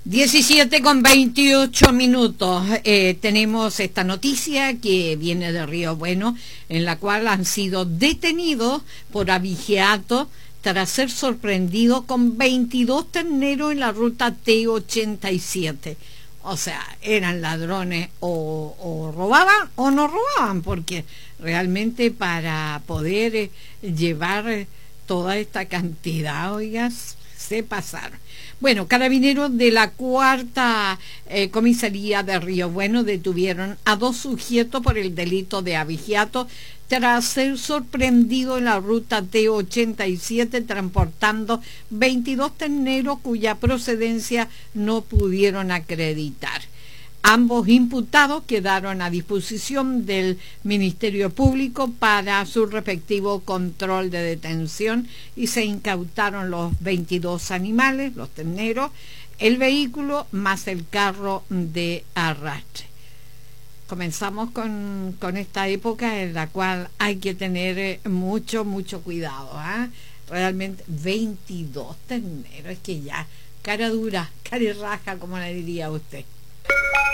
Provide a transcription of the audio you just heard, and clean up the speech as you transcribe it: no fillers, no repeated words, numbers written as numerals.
17:28. Tenemos esta noticia que viene de Río Bueno, en la cual han sido detenidos por abigeato tras ser sorprendidos con 22 terneros en la ruta T87. O sea, eran ladrones o robaban o no robaban, porque realmente para poder llevar toda esta cantidad, oigas, se pasaron. Bueno, carabineros de la cuarta comisaría de Río Bueno detuvieron a 2 sujetos por el delito de abigeato tras ser sorprendido en la ruta T87 transportando 22 terneros cuya procedencia no pudieron acreditar. Ambos imputados quedaron a disposición del Ministerio Público para su respectivo control de detención y se incautaron los 22 animales, los terneros, el vehículo más el carro de arrastre. Comenzamos con esta época en la cual hay que tener mucho cuidado, ¿eh? Realmente 22 terneros, es que ya, cara dura, cara y raja, como le diría usted.